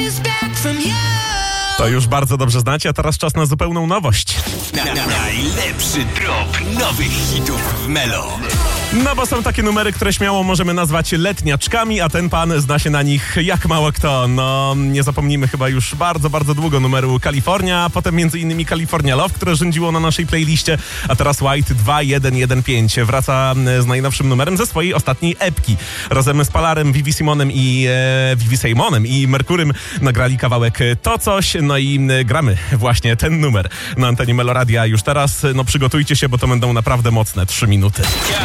To już bardzo dobrze znacie, a teraz czas na zupełną nowość. Najlepszy drop nowych hitów w Melo. No bo są takie numery, które śmiało możemy nazwać letniaczkami, a ten pan zna się na nich jak mało kto. No, nie zapomnijmy chyba już bardzo, bardzo długo numeru California, a potem m.in. California Love, które rządziło na naszej playliście, a teraz White 2115 wraca z najnowszym numerem ze swojej ostatniej epki. Razem z Palarem, Vivi Simonem i Merkurym nagrali kawałek To Coś, no i gramy właśnie ten numer na antenie Meloradia już teraz. No przygotujcie się, bo to będą naprawdę mocne 3 minuty.